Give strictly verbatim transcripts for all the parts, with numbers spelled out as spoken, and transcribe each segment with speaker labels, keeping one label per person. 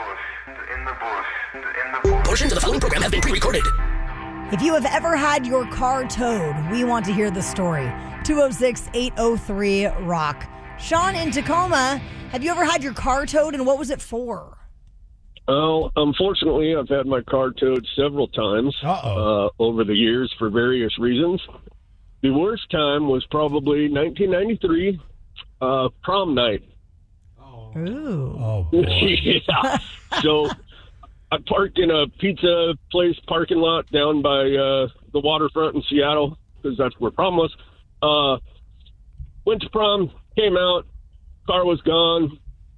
Speaker 1: Portions of the following program have been pre-recorded.
Speaker 2: If you have ever had your car towed, we want to hear the story. two oh six, eight oh three, rock. Sean in Tacoma, have you ever had your car towed, and what was it for?
Speaker 3: Oh, unfortunately, I've had my car towed several times uh, over the years for various reasons. The worst time was probably nineteen ninety-three, uh, prom night.
Speaker 2: Oh. Ooh.
Speaker 4: Oh,
Speaker 3: yeah. So I parked in a pizza place parking lot down by uh, the waterfront in Seattle, because that's where prom was. Uh, went to prom, came out, car was gone.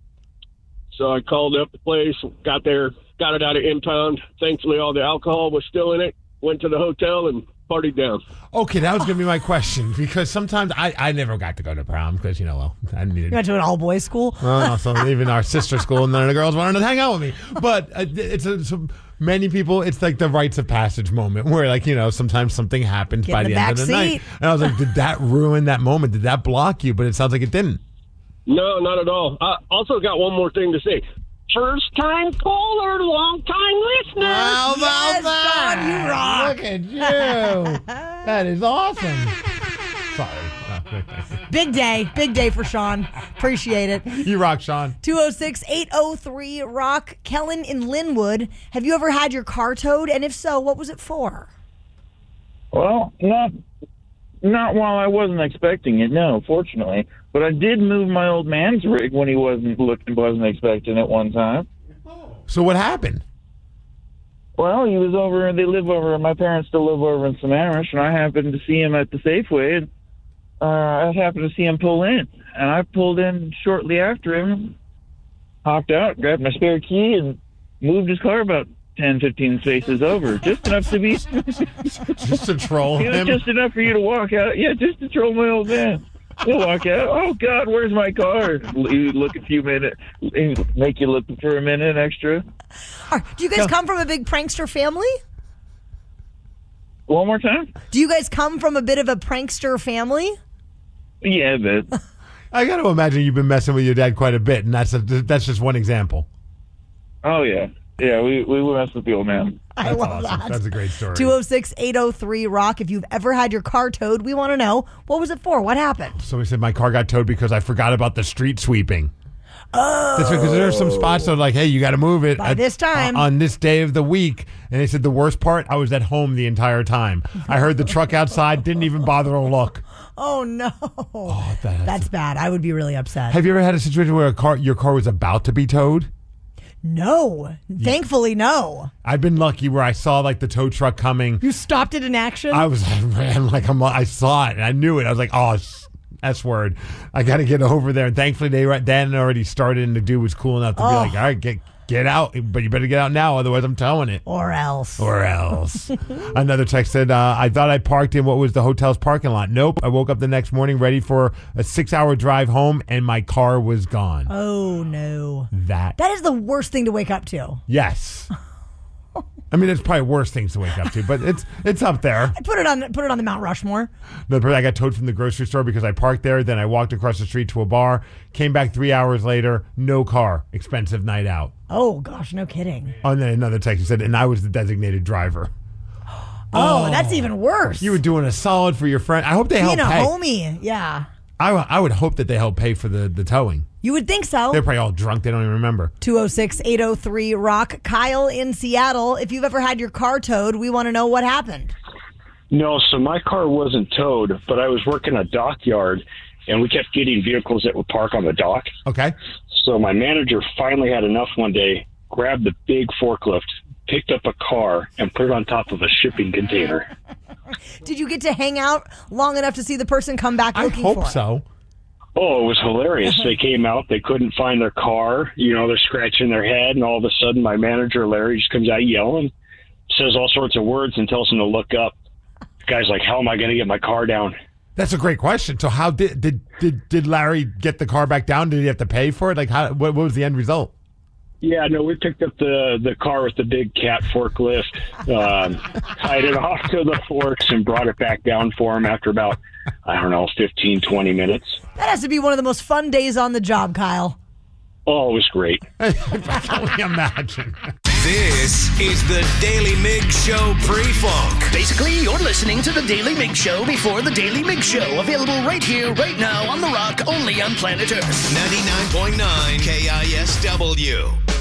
Speaker 3: So I called up the place, got there, got it out of impound. Thankfully, all the alcohol was still in it. Went to the hotel and partied down.
Speaker 4: Okay, that was going to be my question, because sometimes I, I never got to go to prom because, you know, well, I needed...
Speaker 2: You went to an all-boys school?
Speaker 4: Well, no, so even our sister school, none of the girls wanted to hang out with me. But uh, it's a, so many people, it's like the rites of passage moment where, like, you know, sometimes something happens
Speaker 2: Get
Speaker 4: by
Speaker 2: in
Speaker 4: the,
Speaker 2: the
Speaker 4: end of the
Speaker 2: back
Speaker 4: night.
Speaker 2: seat.
Speaker 4: And I was like, did that ruin that moment? Did that block you? But it sounds like it didn't.
Speaker 3: No, not at all. I also got one more thing to say. First time caller, long time listener.
Speaker 4: How about
Speaker 2: Yes,
Speaker 4: that?
Speaker 2: Sean, you rock.
Speaker 4: Look at you. That is awesome. Sorry. Oh,
Speaker 2: Big day. Big day for Sean. Appreciate it.
Speaker 4: you rock, Sean.
Speaker 2: two oh six, eight oh three, rock. Kellen in Linwood, have you ever had your car towed? And if so, what was it for?
Speaker 5: Well, not not while I wasn't expecting it, no, fortunately. But I did move my old man's rig when he wasn't looking, wasn't expecting it one time.
Speaker 4: So what happened?
Speaker 5: Well, he was over, they live over, my parents still live over in Sammamish, and I happened to see him at the Safeway, and uh, I happened to see him pull in. And I pulled in shortly after him, hopped out, grabbed my spare key, and moved his car about ten, fifteen spaces over, just enough to be...
Speaker 4: Just to troll
Speaker 5: you know,
Speaker 4: him?
Speaker 5: just enough for you to walk out. Yeah, just to troll my old man. He'll walk out. Oh, God, where's my car? You look a few minutes, make you look for a minute extra.
Speaker 2: Are, do you guys come from a big prankster family?
Speaker 5: One more time?
Speaker 2: Do you guys come from a bit of a prankster family?
Speaker 5: Yeah, but
Speaker 4: I got to imagine you've been messing with your dad quite a bit, and that's a, that's just one example.
Speaker 5: Oh, yeah. Yeah, we, we mess with the old man.
Speaker 2: I
Speaker 4: That's
Speaker 2: love
Speaker 4: awesome.
Speaker 2: that.
Speaker 4: That's a great story.
Speaker 2: two oh six, eight oh three, rock. If you've ever had your car towed, we want to know, what was it for? What happened?
Speaker 4: Somebody said my car got towed because I forgot about the street sweeping. Oh. That's because there are some spots that are like, hey, you got to move it.
Speaker 2: By
Speaker 4: at-
Speaker 2: this time.
Speaker 4: uh, on this day of the week. And they said the worst part, I was at home the entire time. I heard the truck outside, didn't even bother to look.
Speaker 2: Oh, no.
Speaker 4: Oh, that-
Speaker 2: That's bad. I would be really upset.
Speaker 4: Have you ever had a situation where a car, your car was about to be towed?
Speaker 2: No. Thankfully, no.
Speaker 4: I've been lucky where I saw like the tow truck coming.
Speaker 2: You stopped it in action?
Speaker 4: I was, I ran like I'm, I saw it and I knew it. I was like, oh, S word. I got to get over there. And thankfully, they were, Dan already started, and the dude was cool enough to
Speaker 2: Oh.
Speaker 4: be like, all right, get get out. But you better get out now, otherwise I'm towing it.
Speaker 2: Or else.
Speaker 4: Or else. Another text said, uh, I thought I parked in what was the hotel's parking lot. Nope. I woke up the next morning ready for a six-hour drive home, and my car was gone.
Speaker 2: Oh, no.
Speaker 4: That.
Speaker 2: That is the worst thing to wake up to.
Speaker 4: Yes. I mean, it's probably worse things to wake up to, but it's it's up there.
Speaker 2: I put it on put it on the Mount Rushmore.
Speaker 4: The I got towed from the grocery store because I parked there. Then I walked across the street to a bar. Came back three hours later. No car. Expensive night out.
Speaker 2: Oh, gosh, no kidding.
Speaker 4: Oh, and then another text said, and I was the designated driver.
Speaker 2: Oh, that's even worse.
Speaker 4: You were doing a solid for your friend. I hope they help
Speaker 2: Being a
Speaker 4: pay.
Speaker 2: homie, yeah.
Speaker 4: I, w- I would hope that they help pay for the, the towing.
Speaker 2: You would think so.
Speaker 4: They're probably all drunk. They don't even remember.
Speaker 2: two oh six, eight oh three, rock. Kyle in Seattle, if you've ever had your car towed, we want to know what happened.
Speaker 6: No, so my car wasn't towed, but I was working a dockyard, and we kept getting vehicles that would park on the dock.
Speaker 4: Okay.
Speaker 6: So my manager finally had enough one day, grabbed the big forklift, picked up a car, and put it on top of a shipping container.
Speaker 2: Did you get to hang out long enough to see the person come back
Speaker 4: I
Speaker 2: looking
Speaker 4: hope
Speaker 2: for it?
Speaker 4: so.
Speaker 6: Oh, it was hilarious. They came out, they couldn't find their car. You know, they're scratching their head, and all of a sudden my manager, Larry, just comes out yelling, says all sorts of words, and tells them to look up. The guy's like, how am I going to get my car down?
Speaker 4: That's a great question. So how did did did, did Larry get the car back down? Did he have to pay for it? Like, how? What, what was the end result?
Speaker 6: Yeah, no, we picked up the, the car with the big cat forklift, um, tied it off to the forks, and brought it back down for him after about, I don't know, fifteen, twenty minutes.
Speaker 2: That has to be one of the most fun days on the job, Kyle.
Speaker 6: Oh, it was great.
Speaker 4: I can only imagine.
Speaker 1: This is the Daily Mig Show pre-funk. Basically, you're listening to the Daily Mig Show before the Daily Mig Show. Available right here, right now, on The Rock, only on planet Earth. ninety-nine point nine K I S W.